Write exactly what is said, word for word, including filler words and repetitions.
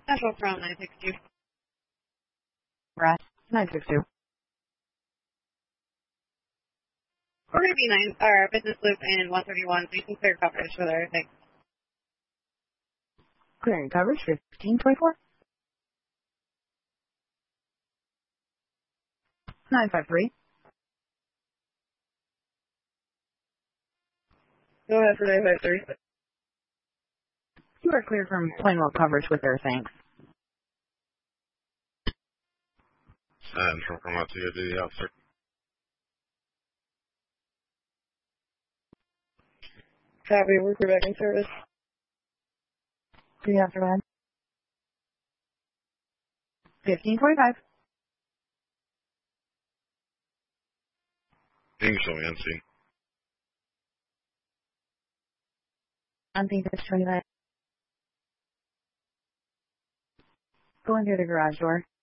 Central from nine six two. Brass, nine six two. We're going to be nine, our business loop in one thirty-one, so you can clear coverage with our thing. Clearing coverage, fifteen twenty-four. nine five three. Go ahead for nine five three. You are cleared from Plainwell coverage with their thanks. Central from out to you, to the officer. Copy, we're back in service. To the officer, man. fifteen twenty-five. You can show me unseen. Unseen fifteen twenty-five. Going through the garage door.